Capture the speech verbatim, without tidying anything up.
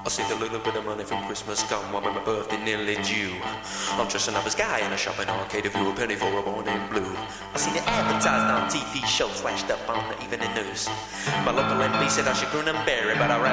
I saved a little bit of money from Christmas come while my birthday nearly due. I'm dressing up as Guy in a shopping arcade if you a penny for a morning blue. I seen it advertised on T V shows, flashed up on the evening news. My local M P said I should grin and bear it, but I